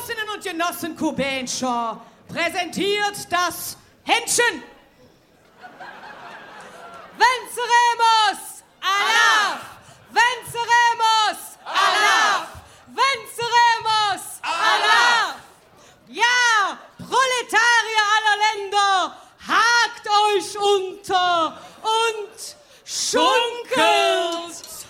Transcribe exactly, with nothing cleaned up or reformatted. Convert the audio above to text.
Genossinnen und Genossen Kubenscher präsentiert das Händchen. Venceremos! Allah! Venceremos! Allah! Venceremos! Allah! Ja, Proletarier aller Länder, hakt euch unter und schunke!